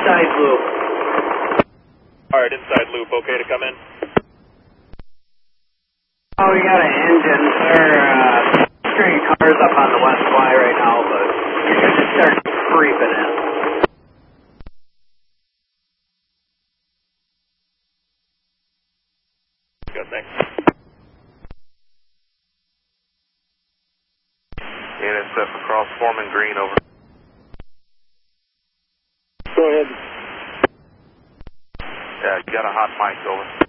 inside loop. Alright, inside loop, okay to come in? Oh, we got an engine. They're stringing cars up on the West Y right now, but you're going to start creeping in. Good, thanks. NSF across Foreman Green, over. Go ahead. Yeah, you got a hot mic, over.